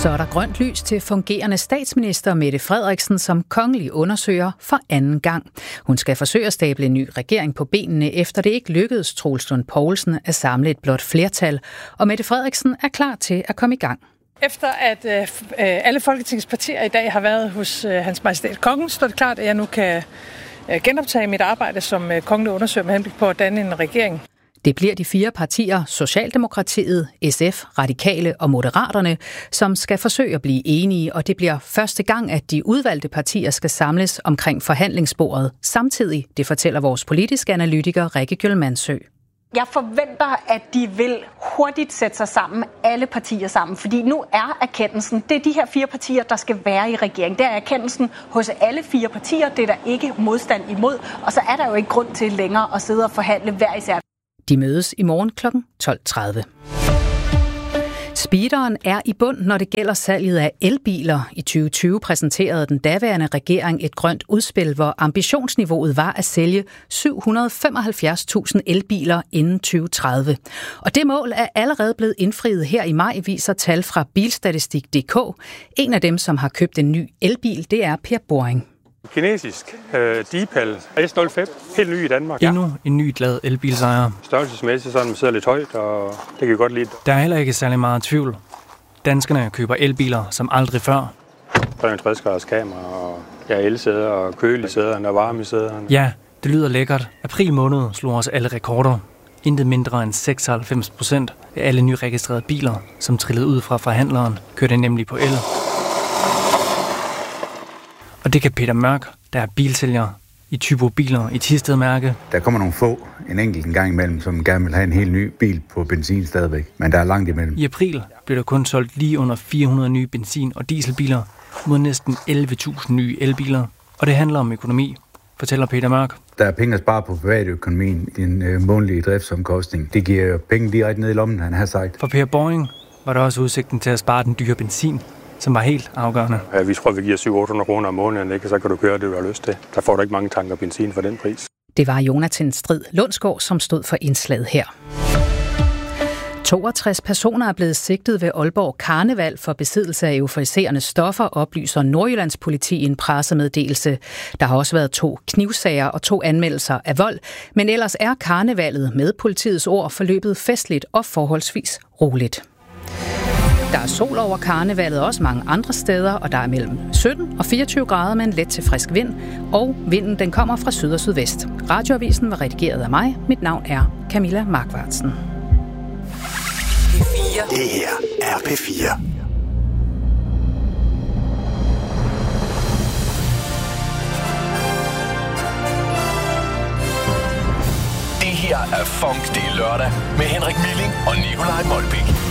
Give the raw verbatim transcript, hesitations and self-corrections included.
Så er der grønt lys til fungerende statsminister Mette Frederiksen som kongelig undersøger for anden gang. Hun skal forsøge at stable en ny regering på benene, efter det ikke lykkedes Troels Lund Poulsen at samle et blåt flertal. Og Mette Frederiksen er klar til at komme i gang. Efter at øh, alle Folketingets partier i dag har været hos øh, Hans Majestæt Kongen, står det klart, at jeg nu kan øh, genoptage mit arbejde som øh, kongelig undersøger med henblik på at danne en regering. Det bliver de fire partier, Socialdemokratiet, S F, Radikale og Moderaterne, som skal forsøge at blive enige, og det bliver første gang, at de udvalgte partier skal samles omkring forhandlingsbordet. Samtidig, det fortæller vores politiske analytiker Rikke Gjølmandsø. Jeg forventer, at de vil hurtigt sætte sig sammen, alle partier sammen, fordi nu er erkendelsen, det er de her fire partier, der skal være i regeringen. Det er erkendelsen hos alle fire partier, det er der ikke modstand imod, og så er der jo ikke grund til længere at sidde og forhandle hver især. De mødes i morgen klokken tolv tredive. Speederen er i bund, når det gælder salget af elbiler. I tyve tyve præsenterede den daværende regering et grønt udspil, hvor ambitionsniveauet var at sælge syv hundrede og femoghalvfjerds tusind elbiler inden tyve tredive. Og det mål er allerede blevet indfriet her i maj, viser tal fra bilstatistik punktum d k. En af dem, som har købt en ny elbil, det er Per Boring. Kinesisk øh, Deepal S nul fem, helt ny i Danmark. Endnu en ny glad elbilsejer. Størrelsesmæssigt sådan, man sidder lidt højt, og det kan vi godt lide. Der er heller ikke særlig meget tvivl. Danskerne køber elbiler som aldrig før. tre hundrede og halvtreds graders kamera, og ja, elsæder og køl i sæderne og varme i sæderne. Ja, det lyder lækkert. April måned slog os alle rekorder. Intet mindre end seksoghalvfems procent af alle nyregistrerede biler, som trillede ud fra forhandleren, kørte nemlig på el. Og det kan Peter Mørk, der er bilsælger i Typo Biler i Thisted-mærke. Der kommer nogle få, en enkelt en gang imellem, som gerne vil have en helt ny bil på benzin stadigvæk. Men der er langt imellem. I april blev der kun solgt lige under fire hundrede nye benzin- og dieselbiler mod næsten elleve tusind nye elbiler. Og det handler om økonomi, fortæller Peter Mørk. Der er penge at spare på privatøkonomien i en øh, månedlig driftsomkostning. Det giver penge direkte ned i lommen, han har sagt. For Per Boring var der også udsigten til at spare den dyre benzin, som var helt afgørende. Ja, vi tror, vi giver syv hundrede kroner om måneden, ikke? Så kan du køre det, du har lyst til. Der får du ikke mange tanker benzin for den pris. Det var Jonathan Strid Lundsgaard, som stod for indslaget her. toogtres personer er blevet sigtet ved Aalborg Karneval for besiddelse af euforiserende stoffer, oplyser Nordjyllands politi i en pressemeddelelse. Der har også været to knivsager og to anmeldelser af vold, men ellers er karnevalet med politiets ord forløbet festligt og forholdsvis roligt. Der er sol over karnevalet også mange andre steder, og der er mellem sytten og fireogtyve grader med en let til frisk vind, og vinden den kommer fra syd og sydvest. Radioavisen var redigeret af mig. Mit navn er Camilla Markvartsen. Det her er P fire. Det her er Funk, det er lørdag med Henrik Milling og Nikolaj Molbæk.